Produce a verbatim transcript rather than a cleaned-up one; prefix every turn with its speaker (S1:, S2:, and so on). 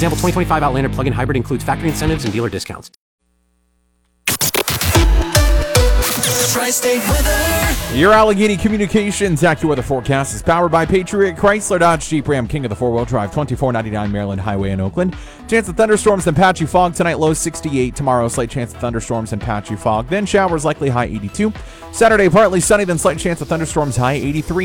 S1: Example, twenty twenty-five Outlander plug-in hybrid includes factory incentives and dealer discounts.
S2: Tri-State weather.
S3: Your Allegheny Communications AccuWeather forecast is powered by Patriot Chrysler Dodge Jeep Ram, king of the four-wheel drive, twenty-four ninety-nine Maryland Highway in Oakland. Chance of thunderstorms and patchy fog tonight, low sixty-eight. Tomorrow, slight chance of thunderstorms and patchy fog. Then showers, likely high eighty-two. Saturday, partly sunny, then slight chance of thunderstorms, high eighty-three.